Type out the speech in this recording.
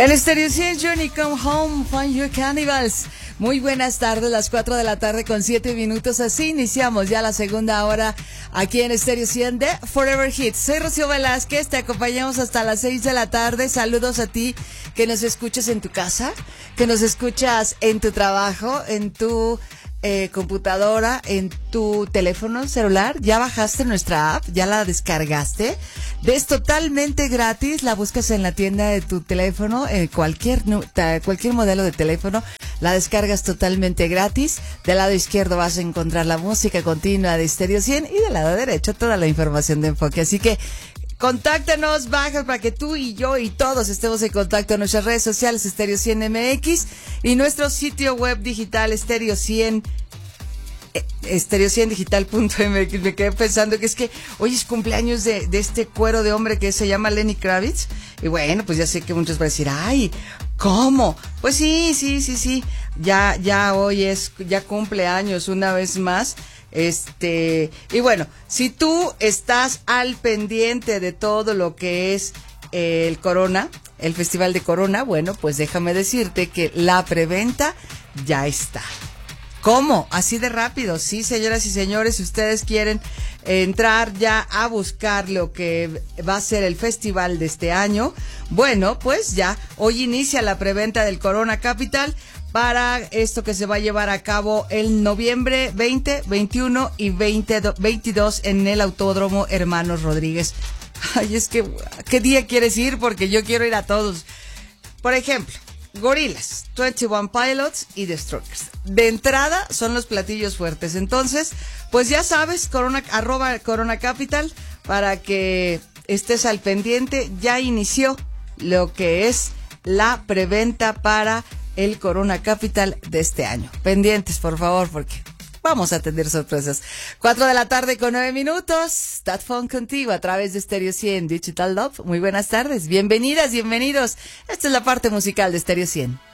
En Stereo 100, Journey Come Home, Find Your Cannibals. Muy buenas tardes, las 4 de la tarde con 7 minutos. Así iniciamos ya la segunda hora aquí en Stereo 100 de Forever Hits. Soy Rocío Velázquez, te acompañamos hasta las 6 de la tarde. Saludos a ti que nos escuchas en tu casa, que nos escuchas en tu trabajo, en tu computadora, en tu teléfono celular. Ya bajaste nuestra app, ya la descargaste. Es totalmente gratis, la buscas en la tienda de tu teléfono, cualquier modelo de teléfono, la descargas totalmente gratis. Del lado izquierdo vas a encontrar la música continua de Stereo 100 y del lado derecho toda la información de enfoque. Así que contáctanos, baja para que tú y yo y todos estemos en contacto en nuestras redes sociales, Stereo 100 MX, y nuestro sitio web digital Stereo 100, stereo100digital.mx. Me quedé pensando que hoy es cumpleaños de este cuero de hombre que se llama Lenny Kravitz. Y bueno, pues ya sé que muchos van a decir, ay, ¿cómo? Pues sí. Ya hoy ya cumpleaños una vez más. Y bueno, si tú estás al pendiente de todo lo que es el Corona, el Festival de Corona, bueno, pues déjame decirte que la preventa ya está. ¿Cómo? Así de rápido. Sí, señoras y señores, si ustedes quieren entrar ya a buscar lo que va a ser el festival de este año, bueno, pues ya hoy inicia la preventa del Corona Capital para esto que se va a llevar a cabo el noviembre 20, 21 y 22 en el Autódromo Hermanos Rodríguez. Ay, es que, ¿qué día quieres ir? Porque yo quiero ir a todos. Por ejemplo, Gorillaz, 21 Pilots y The Strokers. De entrada son los platillos fuertes. Entonces, pues ya sabes, @Corona Capital, para que estés al pendiente. Ya inició lo que es la preventa para el Corona Capital de este año. Pendientes, por favor, porque vamos a tener sorpresas. 4 de la tarde con 9 minutos. That Phone contigo a través de Stereo 100 Digital Love. Muy buenas tardes. Bienvenidas, bienvenidos. Esta es la parte musical de Stereo 100.